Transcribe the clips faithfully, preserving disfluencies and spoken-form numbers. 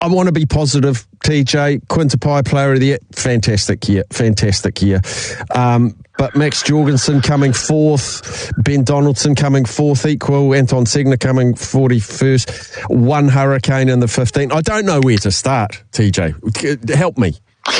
I want to be positive, T J. Quinn Tupaea, player of the year, fantastic year, fantastic year. Um, but Max Jorgensen coming fourth, Ben Donaldson coming fourth equal, Anton Segner coming forty-first, one Hurricane in the fifteen. I don't know where to start, T J. Help me.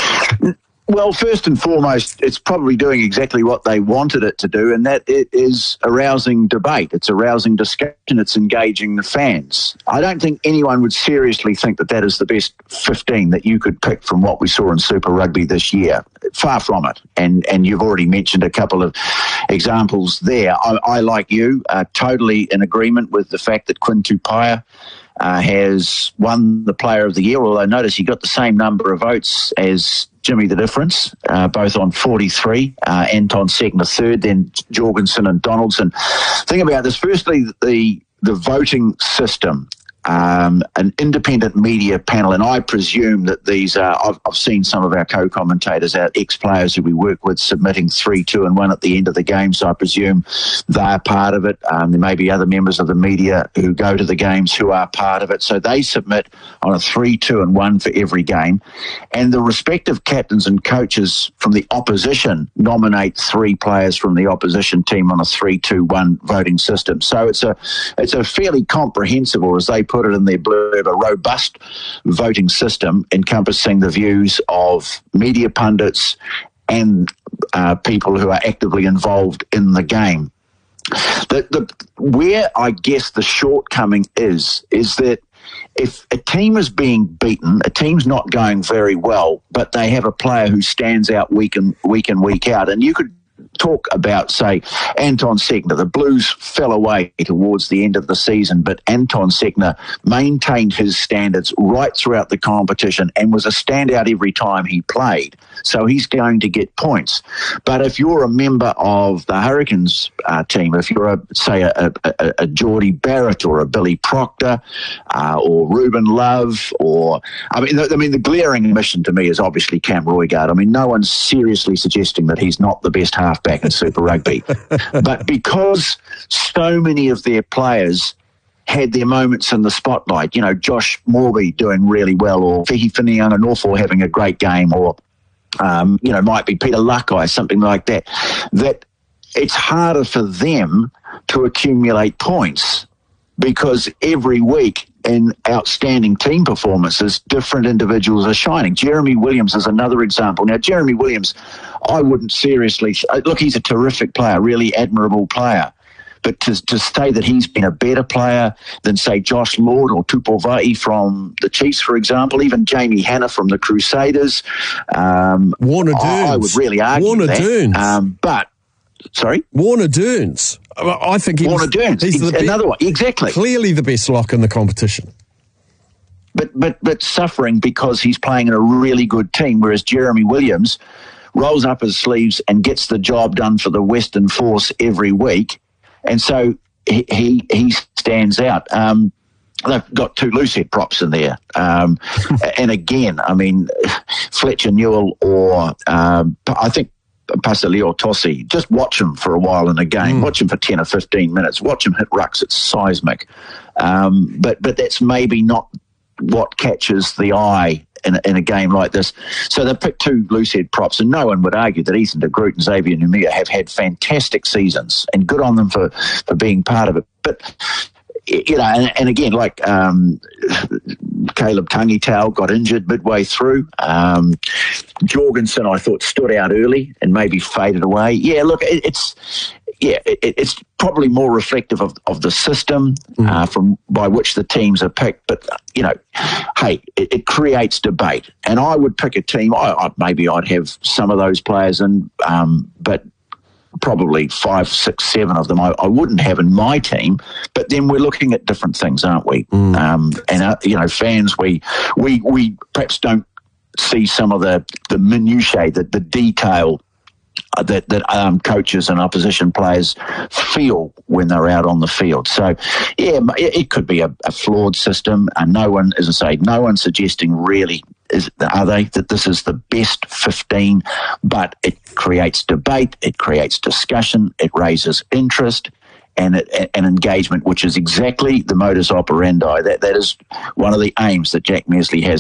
Well, first and foremost, it's probably doing exactly what they wanted it to do, and that it is arousing debate. It's arousing discussion. It's engaging the fans. I don't think anyone would seriously think that that is the best fifteen that you could pick from what we saw in Super Rugby this year. Far from it. And and you've already mentioned a couple of examples there. I, I like you, uh, totally in agreement with the fact that Quinn Tupaea uh, has won the Player of the Year, although notice he got the same number of votes as Jimmy the Difference, uh, both on forty-three, uh, Anton Segner third, then Jorgensen and Donaldson. Think about this. Firstly, the the voting system, um, an independent media panel, and I presume that these are, I've, I've seen some of our co-commentators, our ex-players who we work with, submitting three, two and one at the end of the game, so I presume they're part of it. Um, there may be other members of the media who go to the games who are part of it, so they submit on a three, two and one for every game, and the respective captains and coaches from the opposition nominate three players from the opposition team on a three, two, one voting system. So it's a it's a fairly comprehensive, or as they put it in their blurb, a robust voting system encompassing the views of media pundits and uh, people who are actively involved in the game. The, the, where I guess the shortcoming is, is that if a team is being beaten, a team's not going very well, but they have a player who stands out week in, week in, week out, and you could talk about, say, Anton Segner. The Blues fell away towards the end of the season, but Anton Segner maintained his standards right throughout the competition and was a standout every time he played. So he's going to get points. But if you're a member of the Hurricanes uh, team, if you're, a, say, a, a, a Geordie Barrett or a Billy Proctor uh, or Ruben Love, or I mean, the, I mean, the glaring omission to me is obviously Cam Roigard. I mean, no one's seriously suggesting that he's not the best halfback in Super Rugby, but because so many of their players had their moments in the spotlight, you know, Josh Morby doing really well, or Fihi Finianga-Norfolk having a great game, or Um, you know, might be Peter Luckeye, something like that, that it's harder for them to accumulate points because every week in outstanding team performances, different individuals are shining. Jeremy Williams is another example. Now, Jeremy Williams, I wouldn't seriously, look, he's a terrific player, really admirable player. But to, to say that he's been a better player than, say, Josh Lord or Tupou from the Chiefs, for example, even Jamie Hanna from the Crusaders, um, Warner Dunes. I, I would really argue Warner that. Dunes. Um, but, sorry? Warner Dunes. I think he Warner was, Dunes. he's the another be- one. Exactly. Clearly the best lock in the competition. But, but, but suffering because he's playing in a really good team, whereas Jeremy Williams rolls up his sleeves and gets the job done for the Western Force every week. And so he he, he stands out. Um, they've got two loosehead props in there. Um, and again, I mean, Fletcher Newell or um, I think Pasaleo Tossi, just watch him for a while in a game. Mm. Watch him for ten or fifteen minutes. Watch him hit rucks. It's seismic. Um, but, but that's maybe not what catches the eye in a, in a game like this. So they picked two loosehead props, and no one would argue that Ethan de Groot and Xavier Numia have had fantastic seasons, and good on them for, for being part of it. But, you know, and, and again, like um, Caleb Tangitau got injured midway through. Um, Jorgensen, I thought, stood out early and maybe faded away. Yeah, look, it, it's... Yeah, it, it's probably more reflective of, of the system mm. uh, from by which the teams are picked. But, you know, hey, it, it creates debate. And I would pick a team, I, I, maybe I'd have some of those players in, um, but probably five, six, seven of them I, I wouldn't have in my team. But then we're looking at different things, aren't we? Mm. Um, and, uh, you know, fans, we, we, we perhaps don't see some of the, the minutiae, the, the detail that that um, coaches and opposition players feel when they're out on the field. So, yeah, it, it could be a, a flawed system, and no one, as I say, no one's suggesting really, is are they, that this is the best fifteen, but it creates debate, it creates discussion, it raises interest, and an engagement, which is exactly the modus operandi. That that is one of the aims that Jack Mearsley has